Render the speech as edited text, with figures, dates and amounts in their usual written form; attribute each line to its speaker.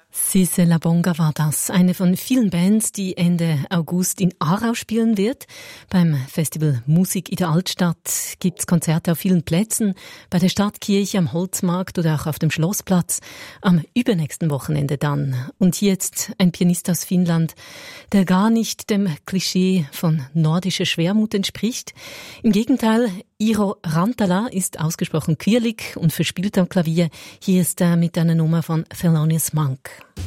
Speaker 1: Sise La Bonga war das, eine von vielen Bands, die Ende August in Aarau spielen wird. Beim Festival Musik in der Altstadt gibt's Konzerte auf vielen Plätzen, bei der Stadtkirche, am Holzmarkt oder auch auf dem Schlossplatz. Am übernächsten Wochenende dann. Und hier jetzt ein Pianist aus Finnland, der gar nicht dem Klischee von nordischer Schwermut entspricht. Im Gegenteil, Iiro Rantala ist ausgesprochen quirlig und verspielt am Klavier. Hier ist er mit einer Nummer von Thelonious Monk.